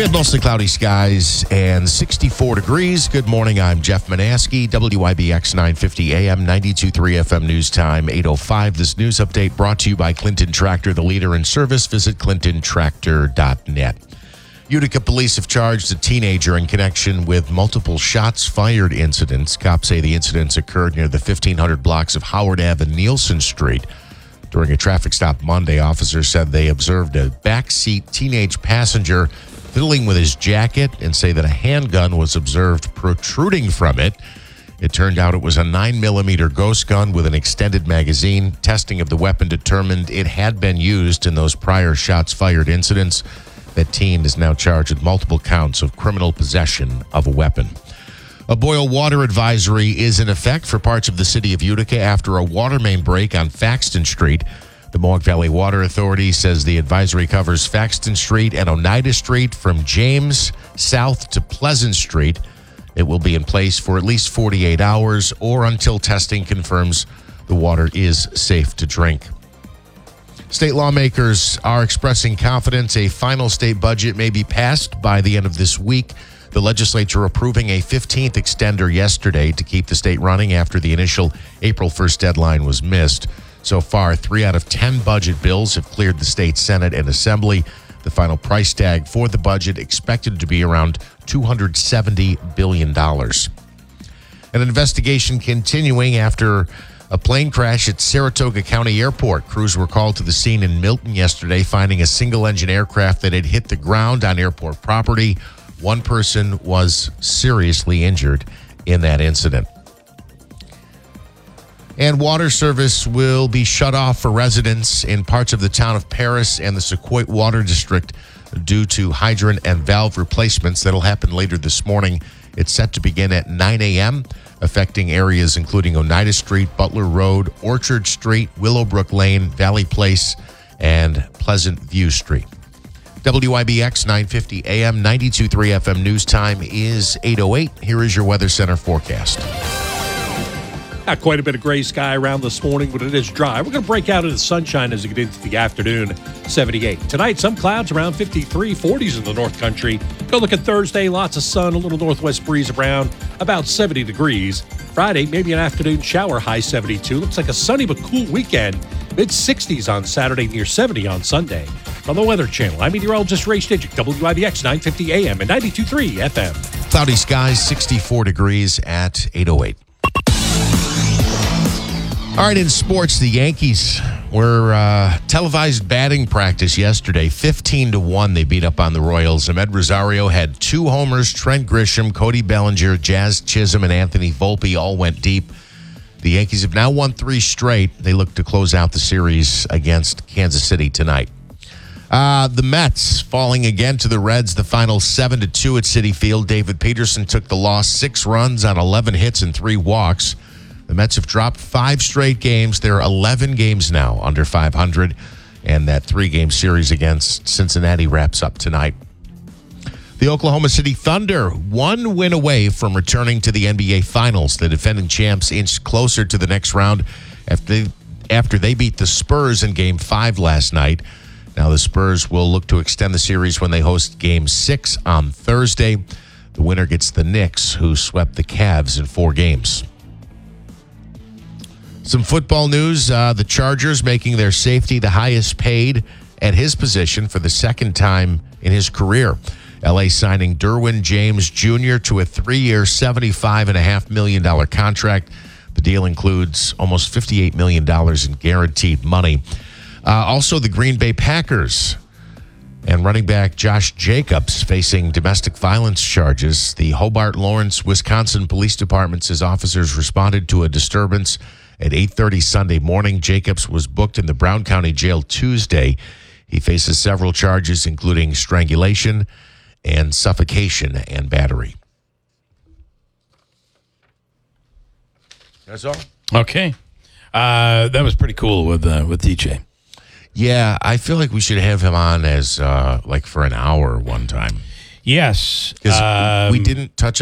We have mostly cloudy skies and 64 degrees. Good morning. I'm Jeff Manaski, WIBX 950 AM, 92.3 FM News Time, 8:05. This news update brought to you by Clinton Tractor, the leader in service. Visit clintontractor.net. Utica police have charged a teenager in connection with multiple shots fired incidents. Cops say the incidents occurred near the 1500 blocks of Howard Ave and Nielsen Street. During a traffic stop Monday, officers said they observed a backseat teenage passenger fiddling with his jacket and say that a handgun was observed protruding from it. It turned out it was a 9mm ghost gun with an extended magazine. Testing of the weapon determined it had been used in those prior shots fired incidents. That teen is now charged with multiple counts of criminal possession of a weapon. A boil water advisory is in effect for parts of the city of Utica after a water main break on Faxton Street. The Mohawk Valley Water Authority says the advisory covers Faxton Street and Oneida Street from James south to Pleasant Street. It will be in place for at least 48 hours or until testing confirms the water is safe to drink. State lawmakers are expressing confidence a final state budget may be passed by the end of this week. The legislature approving a 15th extender yesterday to keep the state running after the initial April 1st deadline was missed. So far, 3 out of 10 budget bills have cleared the state Senate and Assembly. The final price tag for the budget expected to be around $270 billion. An investigation continuing after a plane crash at Saratoga County Airport. Crews were called to the scene in Milton yesterday, finding a single-engine aircraft that had hit the ground on airport property. One person was seriously injured in that incident. And water service will be shut off for residents in parts of the town of Paris and the Sequoia Water District due to hydrant and valve replacements. That'll happen later this morning. It's set to begin at 9 a.m., affecting areas including Oneida Street, Butler Road, Orchard Street, Willowbrook Lane, Valley Place, and Pleasant View Street. WIBX 950 AM, 92.3 FM News Time is 8:08. Here is your Weather Center forecast. Quite a bit of gray sky around this morning, but it is dry. We're going to break out into sunshine as we get into the afternoon, 78. Tonight, some clouds around 53, 40s in the North Country. Go look at Thursday, lots of sun, a little northwest breeze around, about 70 degrees. Friday, maybe an afternoon shower, high 72. Looks like a sunny but cool weekend. Mid-60s on Saturday, near 70 on Sunday. From the Weather Channel, I'm meteorologist Ray Stidgick, WIBX 950 AM and 92.3 FM. Cloudy skies, 64 degrees at 8:08. All right, in sports, the Yankees were televised batting practice yesterday. 15-1, they beat up on the Royals. Amed Rosario had 2 homers. Trent Grisham, Cody Bellinger, Jazz Chisholm, and Anthony Volpe all went deep. The Yankees have now won 3 straight. They look to close out the series against Kansas City tonight. The Mets falling again to the Reds, the final 7-2 at Citi Field. David Peterson took the loss, 6 runs on 11 hits and 3 walks. The Mets have dropped 5 straight games. They're 11 games now under 500, and that 3-game series against Cincinnati wraps up tonight. The Oklahoma City Thunder, 1 win away from returning to the NBA Finals. The defending champs inched closer to the next round after they beat the Spurs in Game 5 last night. Now the Spurs will look to extend the series when they host Game 6 on Thursday. The winner gets the Knicks, who swept the Cavs in 4 games. Some football news. The Chargers making their safety the highest paid at his position for the second time in his career. L.A. signing Derwin James Jr. to a 3-year, $75.5 million contract. The deal includes almost $58 million in guaranteed money. Also, the Green Bay Packers and running back Josh Jacobs facing domestic violence charges. The Hobart Lawrence, Wisconsin Police Department says officers responded to a disturbance at 8:30 Sunday morning. Jacobs was booked in the Brown County Jail Tuesday. He faces several charges, including strangulation and suffocation and battery. That's all. Okay. That was pretty cool with DJ. Yeah, I feel like we should have him on as like for an hour one time. Yes. Because we didn't touch